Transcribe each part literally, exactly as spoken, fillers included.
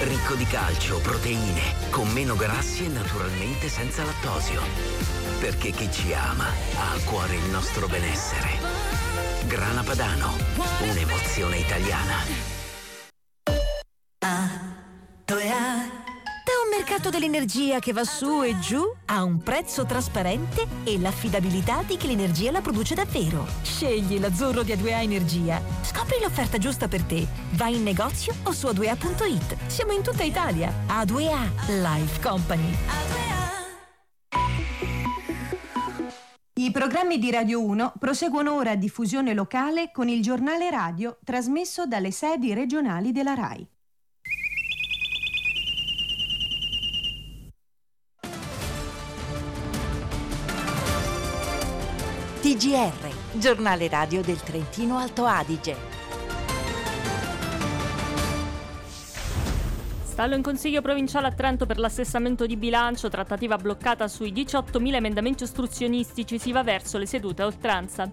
Ricco di calcio, proteine, con meno grassi e naturalmente senza lattosio. Perché chi ci ama ha a cuore il nostro benessere. Grana Padano, un'emozione italiana. Da un mercato dell'energia che va su e giù a un prezzo trasparente e l'affidabilità di chi l'energia la produce davvero. Scegli l'azzurro di A due A Energia. Scopri l'offerta giusta per te. Vai in negozio o su a due a punto it. Siamo in tutta Italia. A due A Life Company. I programmi di Radio uno proseguono ora a diffusione locale con il giornale radio trasmesso dalle sedi regionali della RAI. T G R, giornale radio del Trentino Alto Adige. Stallo in Consiglio provinciale a Trento per l'assestamento di bilancio, trattativa bloccata sui diciottomila emendamenti ostruzionistici, si va verso le sedute a oltranza.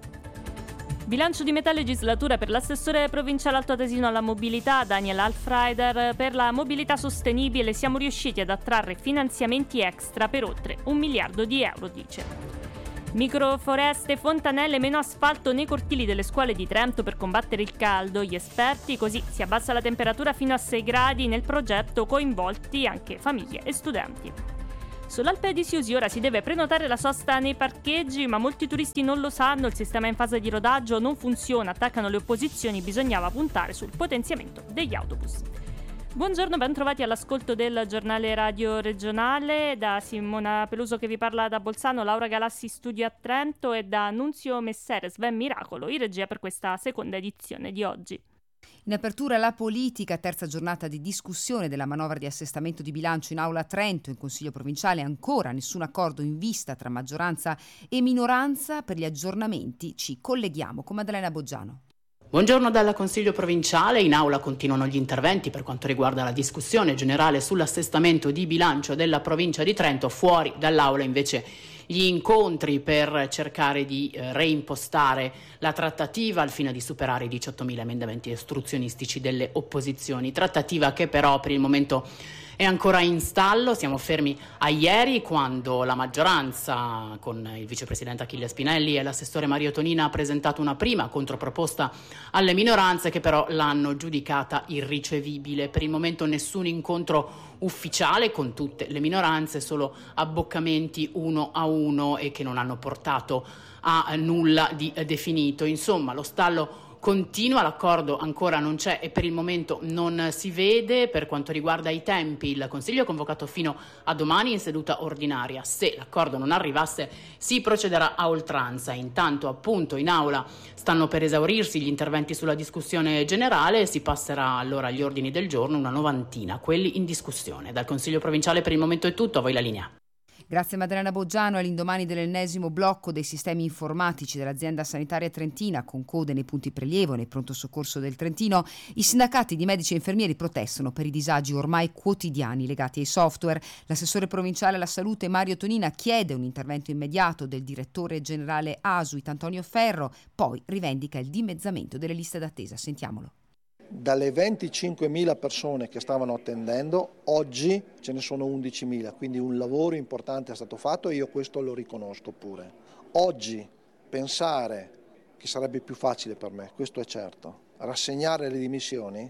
Bilancio di metà legislatura per l'assessore provinciale altoatesino alla mobilità Daniel Alfreider. Per la mobilità sostenibile siamo riusciti ad attrarre finanziamenti extra per oltre un miliardo di euro, dice. Microforeste, fontanelle, meno asfalto nei cortili delle scuole di Trento per combattere il caldo. Gli esperti, così si abbassa la temperatura fino a sei gradi. Nel progetto coinvolti anche famiglie e studenti. Sull'Alpe di Siusi ora si deve prenotare la sosta nei parcheggi, ma molti turisti non lo sanno, il sistema in fase di rodaggio non funziona, attaccano le opposizioni, bisognava puntare sul potenziamento degli autobus. Buongiorno, ben trovati all'ascolto del giornale radio regionale. Da Simona Peluso che vi parla da Bolzano, Laura Galassi studio a Trento e da Nunzio Messere Sven Miracolo in regia per questa seconda edizione di oggi. In apertura la politica, terza giornata di discussione della manovra di assestamento di bilancio in aula a Trento, in Consiglio provinciale ancora nessun accordo in vista tra maggioranza e minoranza. Per gli aggiornamenti ci colleghiamo con Maddalena Boggiano. Buongiorno dalla Consiglio provinciale, in aula continuano gli interventi per quanto riguarda la discussione generale sull'assestamento di bilancio della provincia di Trento, fuori dall'aula invece gli incontri per cercare di eh, reimpostare la trattativa al fine di superare i diciottomila emendamenti ostruzionistici delle opposizioni, trattativa che però per il momento è ancora in stallo. Siamo fermi a ieri quando la maggioranza con il vicepresidente Achille Spinelli e l'assessore Mario Tonina ha presentato una prima controproposta alle minoranze che però l'hanno giudicata irricevibile. Per il momento nessun incontro ufficiale con tutte le minoranze, solo abboccamenti uno a uno e che non hanno portato a nulla di definito. Insomma, lo stallo continua, l'accordo ancora non c'è e per il momento non si vede. Per quanto riguarda i tempi, il Consiglio è convocato fino a domani in seduta ordinaria. Se l'accordo non arrivasse si procederà a oltranza. Intanto appunto in aula stanno per esaurirsi gli interventi sulla discussione generale e si passerà allora agli ordini del giorno, una novantina, quelli in discussione. Dal Consiglio provinciale per il momento è tutto, a voi la linea. Grazie Maddalena Boggiano. All'indomani dell'ennesimo blocco dei sistemi informatici dell'azienda sanitaria trentina con code nei punti prelievo e nei pronto soccorso del Trentino, i sindacati di medici e infermieri protestano per i disagi ormai quotidiani legati ai software. L'assessore provinciale alla salute Mario Tonina chiede un intervento immediato del direttore generale ASUIT Antonio Ferro, poi rivendica il dimezzamento delle liste d'attesa. Sentiamolo. Dalle venticinquemila persone che stavano attendendo, oggi ce ne sono undicimila, quindi un lavoro importante è stato fatto e io questo lo riconosco pure. Oggi pensare che sarebbe più facile per me, questo è certo, rassegnare le dimissioni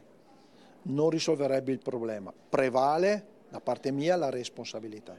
non risolverebbe il problema, prevale da parte mia la responsabilità.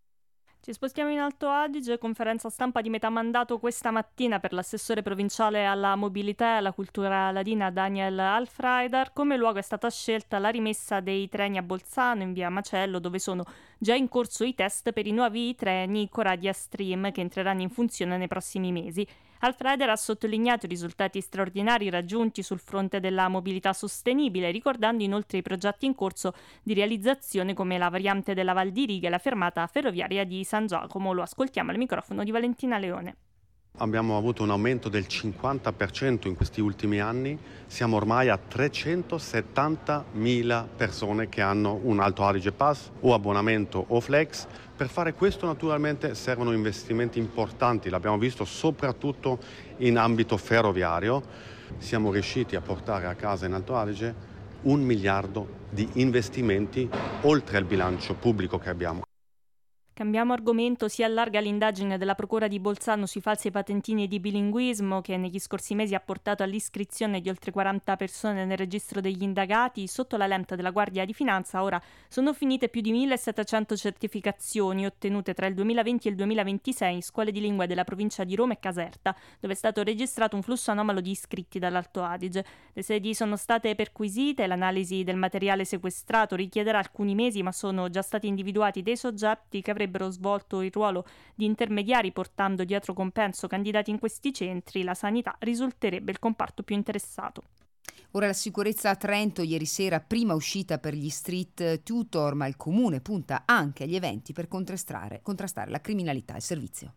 Ci spostiamo in Alto Adige, conferenza stampa di metà mandato questa mattina per l'assessore provinciale alla mobilità e alla cultura ladina Daniel Alfreider. Come luogo è stata scelta la rimessa dei treni a Bolzano in via Macello, dove sono già in corso i test per i nuovi treni Coradia Stream che entreranno in funzione nei prossimi mesi. Alfreider ha sottolineato i risultati straordinari raggiunti sul fronte della mobilità sostenibile, ricordando inoltre i progetti in corso di realizzazione come la variante della Val di Riga e la fermata ferroviaria di San Giacomo. Lo ascoltiamo al microfono di Valentina Leone. Abbiamo avuto un aumento del cinquanta per cento in questi ultimi anni, siamo ormai a trecentosettantamila persone che hanno un Alto Adige Pass o abbonamento o flex. Per fare questo naturalmente servono investimenti importanti, l'abbiamo visto soprattutto in ambito ferroviario. Siamo riusciti a portare a casa in Alto Adige un miliardo di investimenti oltre al bilancio pubblico che abbiamo. Cambiamo argomento, si allarga l'indagine della Procura di Bolzano sui falsi patentini e di bilinguismo che negli scorsi mesi ha portato all'iscrizione di oltre quaranta persone nel registro degli indagati. Sotto la lente della Guardia di Finanza ora sono finite più di millesettecento certificazioni ottenute tra il duemilaventi e il duemilaventisei in scuole di lingua della provincia di Roma e Caserta, dove è stato registrato un flusso anomalo di iscritti dall'Alto Adige. Le sedi sono state perquisite, l'analisi del materiale sequestrato richiederà alcuni mesi, ma sono già stati individuati dei soggetti che avrebbero svolto il ruolo di intermediari portando dietro compenso candidati in questi centri. La sanità risulterebbe il comparto più interessato. Ora la sicurezza a Trento, ieri sera prima uscita per gli street tutor, ma il comune punta anche agli eventi per contrastare, contrastare la criminalità e il servizio.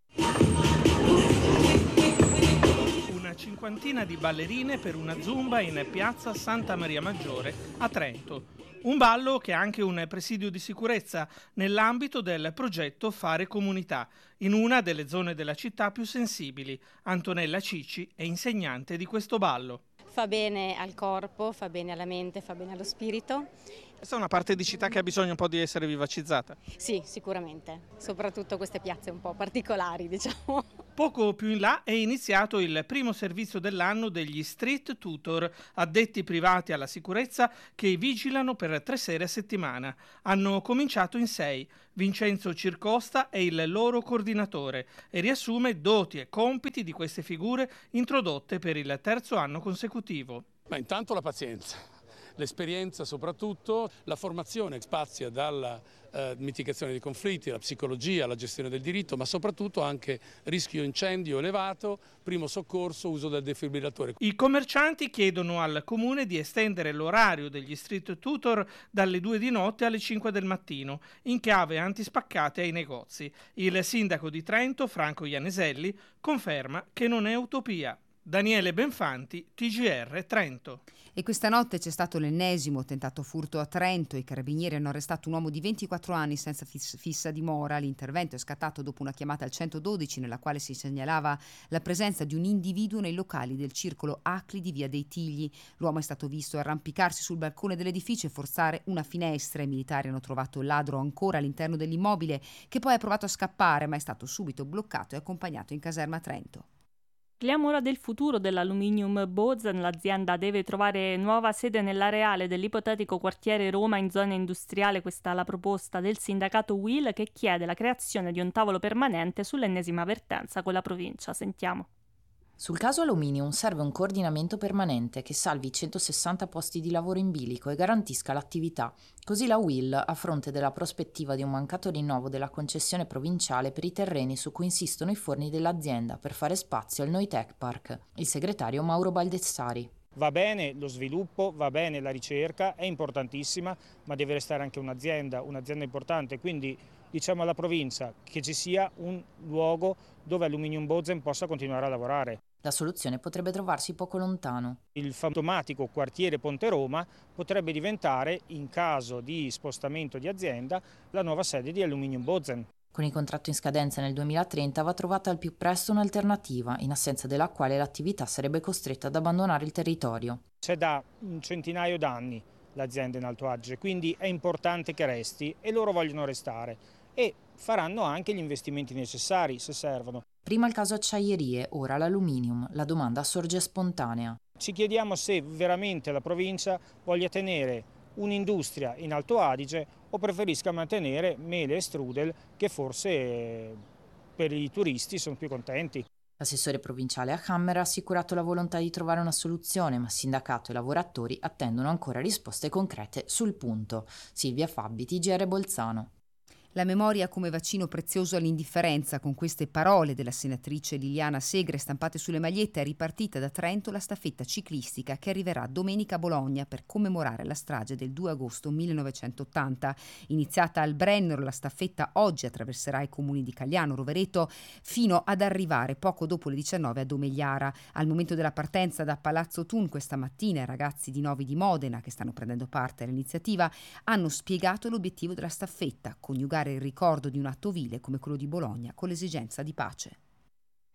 Una cinquantina di ballerine per una zumba in piazza Santa Maria Maggiore a Trento. Un ballo che è anche un presidio di sicurezza nell'ambito del progetto Fare Comunità, in una delle zone della città più sensibili. Antonella Cicci è insegnante di questo ballo. Fa bene al corpo, fa bene alla mente, fa bene allo spirito. Questa è una parte di città che ha bisogno un po' di essere vivacizzata. Sì, sicuramente, soprattutto queste piazze un po' particolari, diciamo. Poco più in là è iniziato il primo servizio dell'anno degli street tutor, addetti privati alla sicurezza che vigilano per tre sere a settimana. Hanno cominciato in sei. Vincenzo Circosta è il loro coordinatore e riassume doti e compiti di queste figure introdotte per il terzo anno consecutivo. Ma intanto la pazienza, l'esperienza soprattutto, la formazione spazia dalla eh, mitigazione dei conflitti, la psicologia, la gestione del diritto, ma soprattutto anche rischio incendio elevato, primo soccorso, uso del defibrillatore. I commercianti chiedono al comune di estendere l'orario degli street tutor dalle due di notte alle cinque del mattino, in chiave antispaccate ai negozi. Il sindaco di Trento, Franco Ianeselli, conferma che non è utopia. Daniele Benfanti, T G R Trento. E questa notte c'è stato l'ennesimo tentato furto a Trento. I carabinieri hanno arrestato un uomo di ventiquattro anni senza fis- fissa dimora. L'intervento è scattato dopo una chiamata al centododici nella quale si segnalava la presenza di un individuo nei locali del circolo Acli di Via dei Tigli. L'uomo è stato visto arrampicarsi sul balcone dell'edificio e forzare una finestra. I militari hanno trovato il ladro ancora all'interno dell'immobile, che poi ha provato a scappare ma è stato subito bloccato e accompagnato in caserma a Trento. Parliamo ora del futuro dell'Aluminium Bozen. L'azienda deve trovare nuova sede nell'areale dell'ipotetico quartiere Roma in zona industriale. Questa è la proposta del sindacato U I L, che chiede la creazione di un tavolo permanente sull'ennesima avvertenza con la provincia. Sentiamo. Sul caso Aluminium serve un coordinamento permanente che salvi centosessanta posti di lavoro in bilico e garantisca l'attività. Così la U I L, a fronte della prospettiva di un mancato rinnovo della concessione provinciale per i terreni su cui insistono i forni dell'azienda per fare spazio al Noitec Park. Il segretario Mauro Baldessari. Va bene lo sviluppo, va bene la ricerca, è importantissima, ma deve restare anche un'azienda, un'azienda importante, quindi diciamo alla provincia che ci sia un luogo dove Aluminium Bozen possa continuare a lavorare. La soluzione potrebbe trovarsi poco lontano. Il fantomatico quartiere Ponte Roma potrebbe diventare, in caso di spostamento di azienda, la nuova sede di Aluminium Bozen. Con il contratto in scadenza nel duemilatrenta va trovata al più presto un'alternativa, in assenza della quale l'attività sarebbe costretta ad abbandonare il territorio. C'è da un centinaio d'anni l'azienda in Alto Adige, quindi è importante che resti e loro vogliono restare e faranno anche gli investimenti necessari se servono. Prima il caso acciaierie, ora l'aluminium, la domanda sorge spontanea. Ci chiediamo se veramente la provincia voglia tenere un'industria in Alto Adige o preferisca mantenere mele e strudel che forse per i turisti sono più contenti. L'assessore provinciale a Camera ha assicurato la volontà di trovare una soluzione, ma sindacato e lavoratori attendono ancora risposte concrete sul punto. Silvia Fabbi, T G R Bolzano. La memoria come vaccino prezioso all'indifferenza. Con queste parole della senatrice Liliana Segre stampate sulle magliette è ripartita da Trento la staffetta ciclistica che arriverà domenica a Bologna per commemorare la strage del due agosto millenovecentottanta. Iniziata al Brennero, la staffetta oggi attraverserà i comuni di Cagliano, Rovereto, fino ad arrivare poco dopo le diciannove a Domegliara. Al momento della partenza da Palazzo Thun questa mattina i ragazzi di Novi di Modena, che stanno prendendo parte all'iniziativa, hanno spiegato l'obiettivo della staffetta: coniugare il ricordo di un atto vile come quello di Bologna con l'esigenza di pace.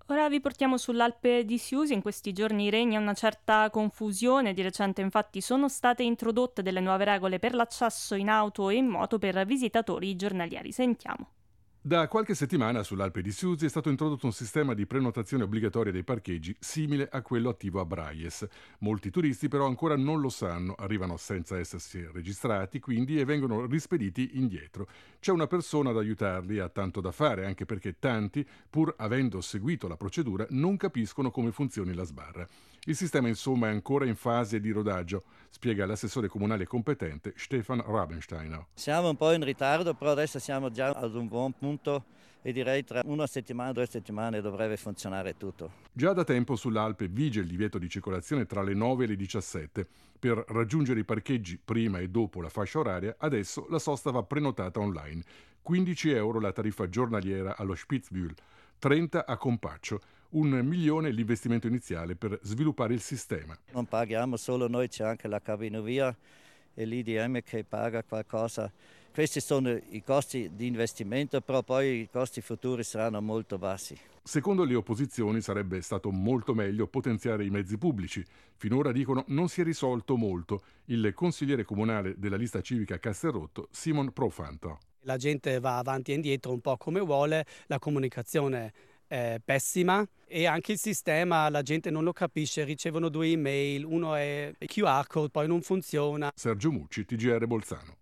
Ora vi portiamo sull'Alpe di Siusi. In questi giorni regna una certa confusione. Di recente infatti sono state introdotte delle nuove regole per l'accesso in auto e in moto per visitatori giornalieri. Sentiamo. Da qualche settimana sull'Alpe di Siusi è stato introdotto un sistema di prenotazione obbligatoria dei parcheggi simile a quello attivo a Braies. Molti turisti però ancora non lo sanno, arrivano senza essersi registrati quindi e vengono rispediti indietro. C'è una persona ad aiutarli, ha tanto da fare, anche perché tanti, pur avendo seguito la procedura, non capiscono come funzioni la sbarra. Il sistema insomma è ancora in fase di rodaggio, spiega l'assessore comunale competente Stefan Rabensteiner. Siamo un po' in ritardo, però adesso siamo già ad un buon punto e direi tra una settimana, due settimane dovrebbe funzionare tutto. Già da tempo sull'Alpe vige il divieto di circolazione tra le nove e le diciassette. Per raggiungere i parcheggi prima e dopo la fascia oraria, adesso la sosta va prenotata online. quindici euro la tariffa giornaliera allo Spitzbühel, trenta a Compaccio. Un milione l'investimento iniziale per sviluppare il sistema. Non paghiamo solo noi, c'è anche la cabinovia e l'I D M che paga qualcosa. Questi sono i costi di investimento, però poi i costi futuri saranno molto bassi. Secondo le opposizioni sarebbe stato molto meglio potenziare i mezzi pubblici. Finora, dicono, non si è risolto molto. Il consigliere comunale della lista civica Castelrotto, Simon Profanto. La gente va avanti e indietro un po' come vuole, la comunicazione è pessima e anche il sistema la gente non lo capisce, ricevono due email, uno è Q R code, poi non funziona. Sergio Mucci, T G R Bolzano.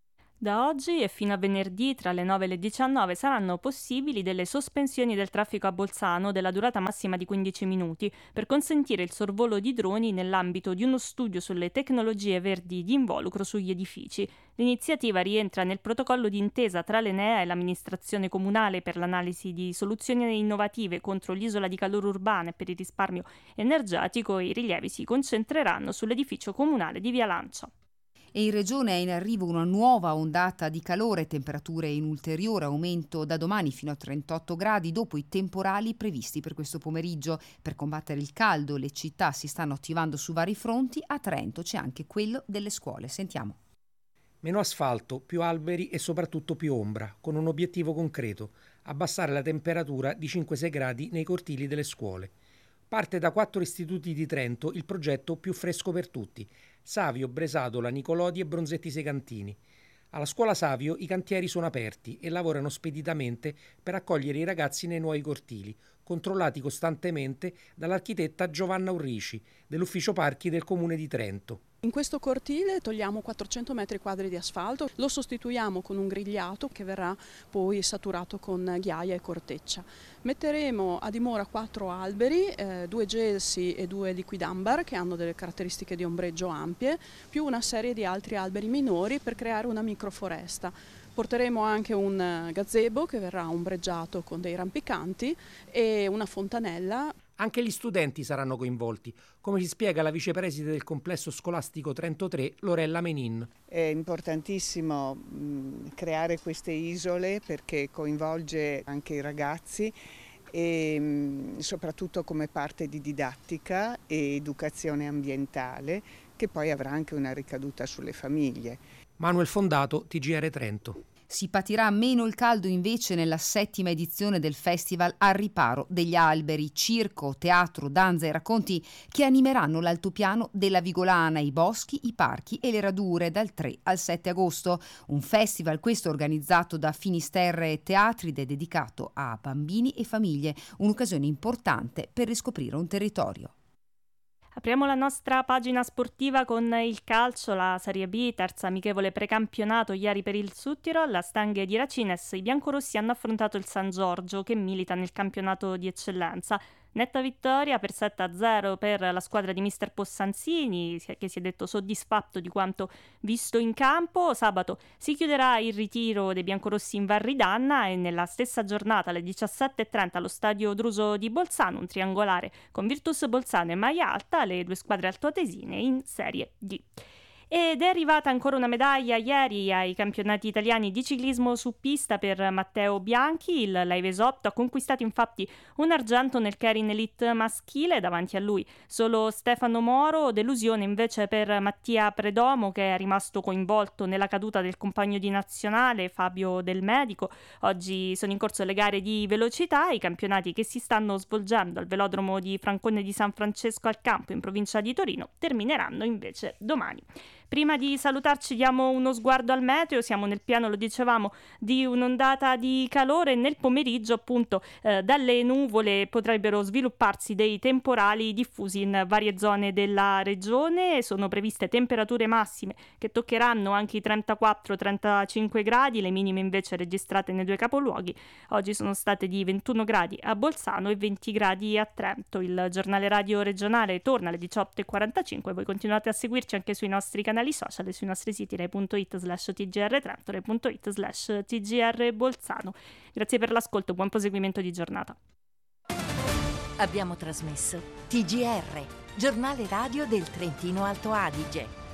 Da oggi e fino a venerdì tra le nove e le diciannove saranno possibili delle sospensioni del traffico a Bolzano della durata massima di quindici minuti per consentire il sorvolo di droni nell'ambito di uno studio sulle tecnologie verdi di involucro sugli edifici. L'iniziativa rientra nel protocollo d'intesa tra l'Enea e l'amministrazione comunale per l'analisi di soluzioni innovative contro l'isola di calore urbana e per il risparmio energetico. I rilievi si concentreranno sull'edificio comunale di Via Lancia. E in regione è in arrivo una nuova ondata di calore, temperature in ulteriore aumento da domani fino a trentotto gradi dopo i temporali previsti per questo pomeriggio. Per combattere il caldo le città si stanno attivando su vari fronti, a Trento c'è anche quello delle scuole. Sentiamo. Meno asfalto, più alberi e soprattutto più ombra, con un obiettivo concreto: abbassare la temperatura di cinque sei gradi nei cortili delle scuole. Parte da quattro istituti di Trento il progetto Più fresco per tutti: Savio, Bresadola, Nicolodi e Bronzetti Segantini. Alla scuola Savio i cantieri sono aperti e lavorano speditamente per accogliere i ragazzi nei nuovi cortili, controllati costantemente dall'architetta Giovanna Urrici, dell'ufficio parchi del Comune di Trento. In questo cortile togliamo quattrocento metri quadri di asfalto, lo sostituiamo con un grigliato che verrà poi saturato con ghiaia e corteccia. Metteremo a dimora quattro alberi, eh, due gelsi e due liquidambar che hanno delle caratteristiche di ombreggio ampie, più una serie di altri alberi minori per creare una microforesta. Porteremo anche un gazebo che verrà ombreggiato con dei rampicanti e una fontanella. Anche gli studenti saranno coinvolti, come ci spiega la vicepreside del complesso scolastico Trento tre, Lorella Menin. È importantissimo mh, creare queste isole perché coinvolge anche i ragazzi e mh, soprattutto come parte di didattica e educazione ambientale, che poi avrà anche una ricaduta sulle famiglie. Manuel Fondato, T G R Trento. Si patirà meno il caldo invece nella settima edizione del Festival Al riparo degli alberi, circo, teatro, danza e racconti che animeranno l'altopiano della Vigolana, i boschi, i parchi e le radure dal tre al sette agosto. Un festival questo organizzato da Finisterre Teatride dedicato a bambini e famiglie, un'occasione importante per riscoprire un territorio. Apriamo la nostra pagina sportiva con il calcio, la Serie B, terza amichevole precampionato ieri per il Südtirol. Alla Stanghe di Racines i biancorossi hanno affrontato il San Giorgio che milita nel campionato di eccellenza. Netta vittoria per sette a zero per la squadra di mister Possanzini, che si è detto soddisfatto di quanto visto in campo. Sabato si chiuderà il ritiro dei biancorossi in Varridanna e nella stessa giornata alle diciassette e trenta allo stadio Druso di Bolzano un triangolare con Virtus Bolzano e Maglia Alta, le due squadre altoatesine in Serie D. Ed è arrivata ancora una medaglia ieri ai campionati italiani di ciclismo su pista per Matteo Bianchi. Il Live Esotto ha conquistato infatti un argento nel Keirin Elite maschile, davanti a lui solo Stefano Moro. Delusione invece per Mattia Predomo, che è rimasto coinvolto nella caduta del compagno di nazionale Fabio Del Medico. Oggi sono in corso le gare di velocità, i campionati che si stanno svolgendo al velodromo di Francone di San Francesco al Campo in provincia di Torino termineranno invece domani. Prima di salutarci diamo uno sguardo al meteo, siamo nel piano, lo dicevamo, di un'ondata di calore. Nel pomeriggio appunto eh, dalle nuvole potrebbero svilupparsi dei temporali diffusi in varie zone della regione. Sono previste temperature massime che toccheranno anche i trentaquattro trentacinque gradi, le minime invece registrate nei due capoluoghi oggi sono state di ventuno gradi a Bolzano e venti gradi a Trento. Il giornale radio regionale torna alle diciotto e quarantacinque, voi continuate a seguirci anche sui nostri canali social e sui nostri siti rai punto it slash tgr Trento, rai punto it slash tgr Bolzano. Grazie per l'ascolto, buon proseguimento di giornata. Abbiamo trasmesso T G R, giornale radio del Trentino Alto Adige.